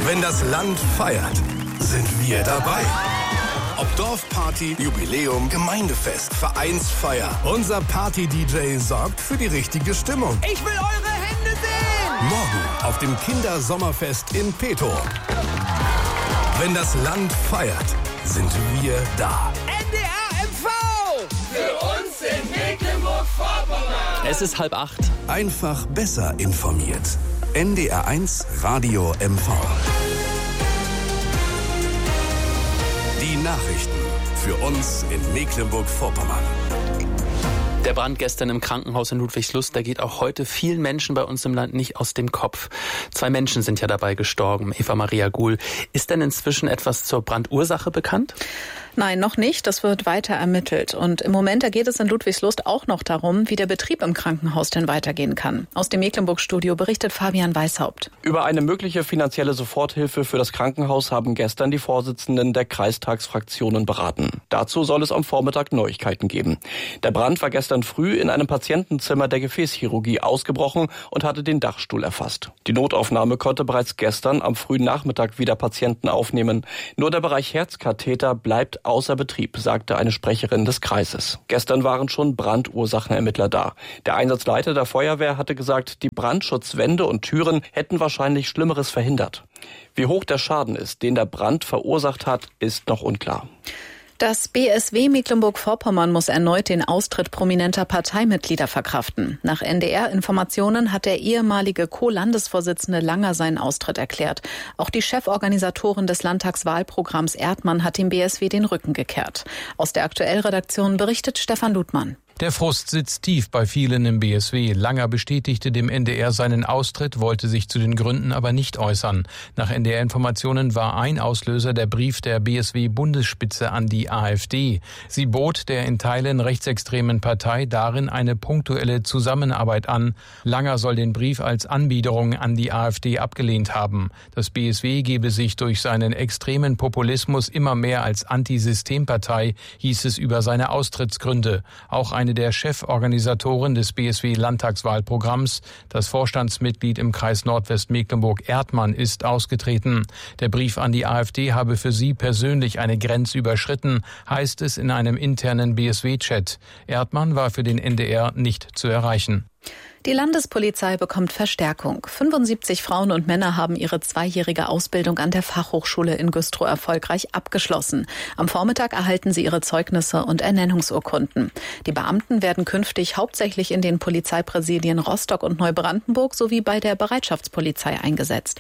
Wenn das Land feiert, sind wir dabei. Ob Dorfparty, Jubiläum, Gemeindefest, Vereinsfeier. Unser Party-DJ sorgt für die richtige Stimmung. Ich will eure Hände sehen! Morgen auf dem Kindersommerfest in Petow. Wenn das Land feiert, sind wir da. NDR MV! Für uns in Mecklenburg-Vorpommern! Es ist 7:30. Einfach besser informiert. NDR1 Radio MV. Die Nachrichten für uns in Mecklenburg-Vorpommern. Der Brand gestern im Krankenhaus in Ludwigslust, der geht auch heute vielen Menschen bei uns im Land nicht aus dem Kopf. 2 Menschen sind ja dabei gestorben. Eva Maria Guhl. Ist denn inzwischen etwas zur Brandursache bekannt? Nein, noch nicht. Das wird weiter ermittelt. Und im Moment, da geht es in Ludwigslust auch noch darum, wie der Betrieb im Krankenhaus denn weitergehen kann. Aus dem Mecklenburg-Studio berichtet Fabian Weishaupt. Über eine mögliche finanzielle Soforthilfe für das Krankenhaus haben gestern die Vorsitzenden der Kreistagsfraktionen beraten. Dazu soll es am Vormittag Neuigkeiten geben. Der Brand war gestern früh in einem Patientenzimmer der Gefäßchirurgie ausgebrochen und hatte den Dachstuhl erfasst. Die Notaufnahme konnte bereits gestern am frühen Nachmittag wieder Patienten aufnehmen. Nur der Bereich Herzkatheter bleibt außer Betrieb, sagte eine Sprecherin des Kreises. Gestern waren schon Brandursachenermittler da. Der Einsatzleiter der Feuerwehr hatte gesagt, die Brandschutzwände und Türen hätten wahrscheinlich Schlimmeres verhindert. Wie hoch der Schaden ist, den der Brand verursacht hat, ist noch unklar. Das BSW Mecklenburg-Vorpommern muss erneut den Austritt prominenter Parteimitglieder verkraften. Nach NDR-Informationen hat der ehemalige Co-Landesvorsitzende Langer seinen Austritt erklärt. Auch die Cheforganisatorin des Landtagswahlprogramms Erdmann hat dem BSW den Rücken gekehrt. Aus der Aktuell-Redaktion berichtet Stefan Ludmann. Der Frust sitzt tief bei vielen im BSW. Langer bestätigte dem NDR seinen Austritt, wollte sich zu den Gründen aber nicht äußern. Nach NDR-Informationen war ein Auslöser der Brief der BSW-Bundesspitze an die AfD. Sie bot der in Teilen rechtsextremen Partei darin eine punktuelle Zusammenarbeit an. Langer soll den Brief als Anbiederung an die AfD abgelehnt haben. Das BSW gebe sich durch seinen extremen Populismus immer mehr als Antisystempartei, hieß es über seine Austrittsgründe. Auch eine der Cheforganisatoren des BSW-Landtagswahlprogramms, das Vorstandsmitglied im Kreis Nordwestmecklenburg Erdmann, ist ausgetreten. Der Brief an die AfD habe für sie persönlich eine Grenze überschritten, heißt es in einem internen BSW-Chat. Erdmann war für den NDR nicht zu erreichen. Die Landespolizei bekommt Verstärkung. 75 Frauen und Männer haben ihre 2-jährige Ausbildung an der Fachhochschule in Güstrow erfolgreich abgeschlossen. Am Vormittag erhalten sie ihre Zeugnisse und Ernennungsurkunden. Die Beamten werden künftig hauptsächlich in den Polizeipräsidien Rostock und Neubrandenburg sowie bei der Bereitschaftspolizei eingesetzt.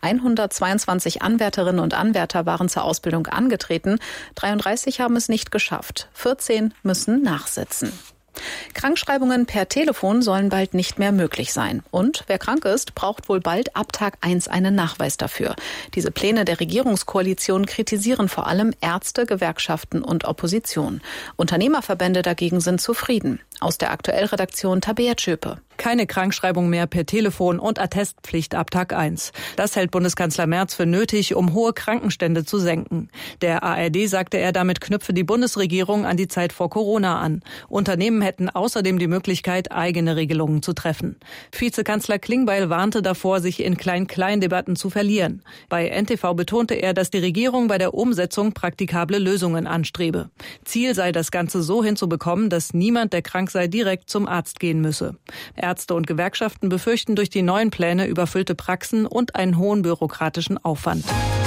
122 Anwärterinnen und Anwärter waren zur Ausbildung angetreten. 33 haben es nicht geschafft. 14 müssen nachsitzen. Krankschreibungen per Telefon sollen bald nicht mehr möglich sein. Und wer krank ist, braucht wohl bald ab Tag 1 einen Nachweis dafür. Diese Pläne der Regierungskoalition kritisieren vor allem Ärzte, Gewerkschaften und Opposition. Unternehmerverbände dagegen sind zufrieden. Aus der Aktuell-Redaktion Tabea Tschöpe. Keine Krankschreibung mehr per Telefon und Attestpflicht ab Tag 1. Das hält Bundeskanzler Merz für nötig, um hohe Krankenstände zu senken. Der ARD sagte er, damit knüpfe die Bundesregierung an die Zeit vor Corona an. Unternehmen hätten außerdem die Möglichkeit, eigene Regelungen zu treffen. Vizekanzler Klingbeil warnte davor, sich in Klein-Klein-Debatten zu verlieren. Bei NTV betonte er, dass die Regierung bei der Umsetzung praktikable Lösungen anstrebe. Ziel sei, das Ganze so hinzubekommen, dass niemand, der krank sei, direkt zum Arzt gehen müsse. Ärzte und Gewerkschaften befürchten durch die neuen Pläne überfüllte Praxen und einen hohen bürokratischen Aufwand.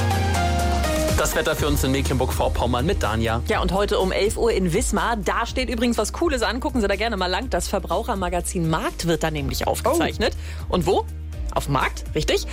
Das Wetter für uns in Mecklenburg-Vorpommern mit Danja. Ja, und heute um 11 Uhr in Wismar, da steht übrigens was Cooles an. Gucken Sie da gerne mal lang. Das Verbrauchermagazin Markt wird da nämlich aufgezeichnet. Oh. Und wo? Auf dem Markt, richtig?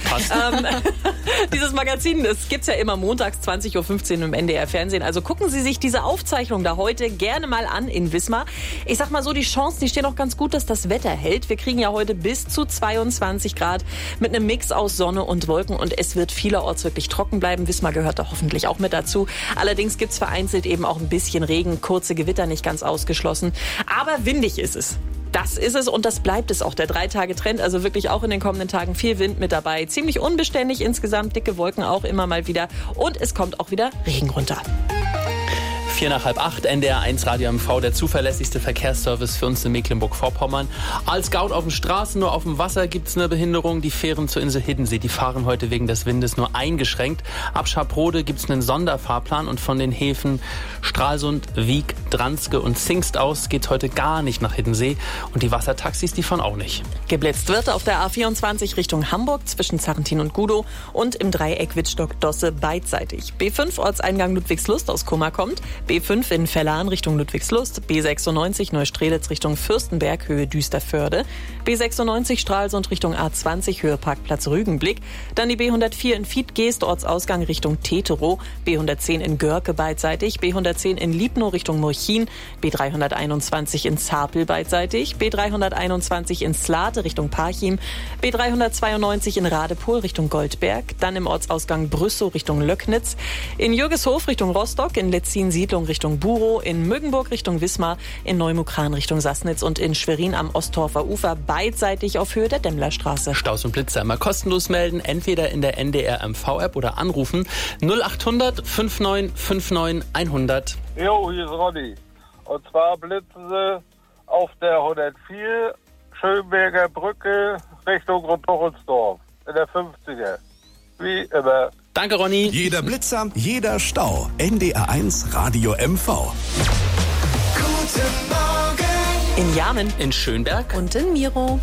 Dieses Magazin, das gibt's ja immer montags 20.15 Uhr im NDR-Fernsehen. Also gucken Sie sich diese Aufzeichnung da heute gerne mal an in Wismar. Ich sag mal so, die Chancen, die stehen auch ganz gut, dass das Wetter hält. Wir kriegen ja heute bis zu 22 Grad mit einem Mix aus Sonne und Wolken. Und es wird vielerorts wirklich trocken bleiben. Wismar gehört da hoffentlich auch mit dazu. Allerdings gibt's vereinzelt eben auch ein bisschen Regen, kurze Gewitter nicht ganz ausgeschlossen. Aber windig ist es. Das ist es und das bleibt es auch, der 3-Tage-Trend. Also wirklich auch in den kommenden Tagen viel Wind mit dabei. Ziemlich unbeständig insgesamt, dicke Wolken auch immer mal wieder. Und es kommt auch wieder Regen runter. 7:04, NDR1 Radio MV, der zuverlässigste Verkehrsservice für uns in Mecklenburg-Vorpommern. Als Scout auf den Straßen, nur auf dem Wasser gibt's eine Behinderung. Die Fähren zur Insel Hiddensee, die fahren heute wegen des Windes nur eingeschränkt. Ab Schaprode gibt's einen Sonderfahrplan und von den Häfen Stralsund, Wiek, Dranske und Zingst aus geht's heute gar nicht nach Hiddensee. Und die Wassertaxis, die fahren auch nicht. Geblitzt wird auf der A24 Richtung Hamburg zwischen Zarrentin und Gudow und im Dreieck Wittstock-Dosse beidseitig. B5 Ortseingang Ludwigslust aus Kummer kommt, B5 in Vellan Richtung Ludwigslust, B96 Neustrelitz Richtung Fürstenberg Höhe Düsterförde, B96 Stralsund Richtung A20 Höhe Parkplatz Rügenblick, dann die B104 in Fiedgeest Ortsausgang Richtung Teterow, B110 in Görke beidseitig, B110 in Liebnow Richtung Murchin, B321 in Zapel beidseitig, B321 in Slate Richtung Parchim, B392 in Radepohl Richtung Goldberg, dann im Ortsausgang Brüssow Richtung Löcknitz, in Jürgeshof Richtung Rostock, in Letzin-Siedlung Richtung Burow, in Müggenburg Richtung Wismar, in Neumukran Richtung Sassnitz und in Schwerin am Osttorfer Ufer beidseitig auf Höhe der Demmlerstraße. Staus und Blitzer immer kostenlos melden, entweder in der NDR MV-App oder anrufen 0800 5959 100. Jo, hier ist Ronny. Und zwar blitzen sie auf der 104 Schönberger Brücke Richtung Rundbuchensdorf in der 50er. Wie immer. Danke, Ronny. Jeder Blitzer, jeder Stau. NDR1 Radio MV. Guten Morgen. In Jamen, in Schönberg und in Miro.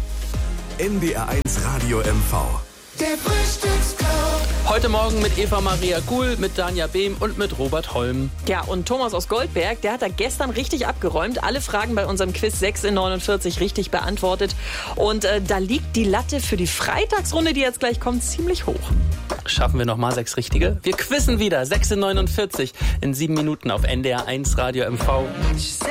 NDR1 Radio MV. Der Frühstücksclub. Heute Morgen mit Eva Maria Guhl, mit Danja Behm und mit Robert Holm. Ja, und Thomas aus Goldberg, der hat da gestern richtig abgeräumt. Alle Fragen bei unserem Quiz 6 in 49 richtig beantwortet. Und da liegt die Latte für die Freitagsrunde, die jetzt gleich kommt, ziemlich hoch. Schaffen wir nochmal 6 richtige? Wir quizzen wieder 6 in 49 in 7 Minuten auf NDR1 Radio MV.